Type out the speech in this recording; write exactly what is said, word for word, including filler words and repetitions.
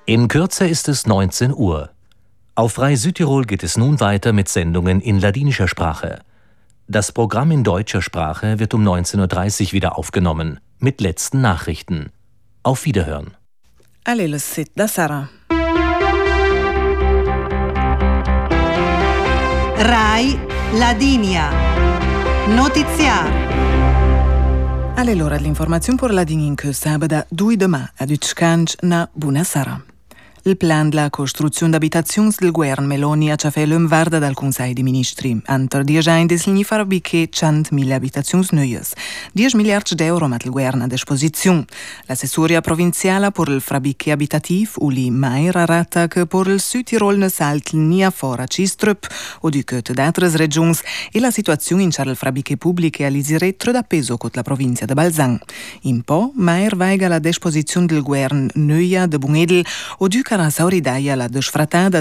In Kürze ist es neunzehn Uhr. Auf Rai Südtirol geht es nun weiter mit Sendungen in ladinischer Sprache. Das Programm in deutscher Sprache wird um neunzehn Uhr dreißig wieder aufgenommen, mit letzten Nachrichten. Auf Wiederhören. Allez, le site da Sara. Rai Ladinia. Notiziar. Allora, l'informazione per la Dini in questa da due domani ad Utscanj na Buonasera. Il plan della costruzione d'abitazioni del governo Meloni ha fatto l'envarda dal Consiglio dei Ministri. Anter dieci anni significa che centomila abitazioni nuove. dieci miliardi di euro mat il governo a disposizione. L'assessoria provinciale per il frabiche abitativ, Uli Meier, rata che per il Südtirol ne salti nia fora Cistrup o di che d'altre regioni e la situazione in c'è il frabiche pubbliche all'isire tre da peso con la provincia di Balzan. In po', Meier vaiga la disposizione del governo Neuia de Bunedel o di la sauridaglia la desfratada